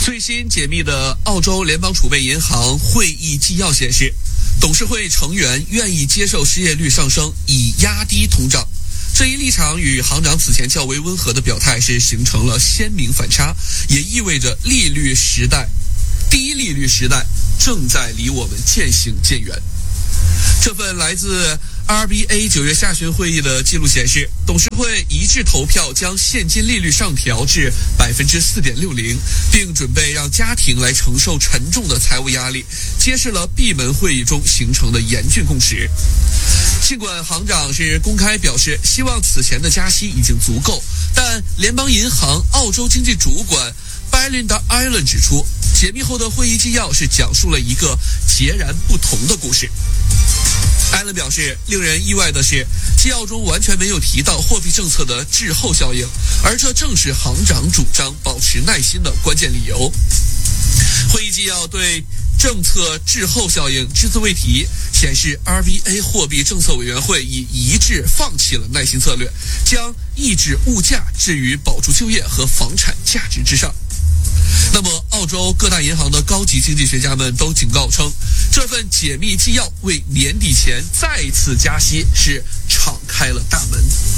最新解密的澳洲联邦储备银行会议纪要显示，董事会成员愿意接受失业率上升，以压低通胀。这一立场与行长此前较为温和的表态是形成了鲜明反差，也意味着低利率时代正在离我们渐行渐远。这份来自 RBA 9月下旬会议的记录显示，董事会一致投票将现金利率上调至 4.60%， 并准备让家庭来承受沉重的财务压力，揭示了闭门会议中形成的严峻共识。尽管行长是公开表示希望此前的加息已经足够，但联邦银行澳洲经济主管 Belinda Island 指出，解密后的会议纪要是讲述了一个截然不同的故事。艾伦表示，令人意外的是，纪要中完全没有提到货币政策的滞后效应，而这正是行长主张保持耐心的关键理由。会议纪要对政策滞后效应只字未提，显示 RBA 货币政策委员会已一致放弃了耐心策略，将抑制物价置于保住就业和房产价值之上。那么，澳洲各大银行的高级经济学家们都警告称，这份解密纪要为年底前再次加息是敞开了大门。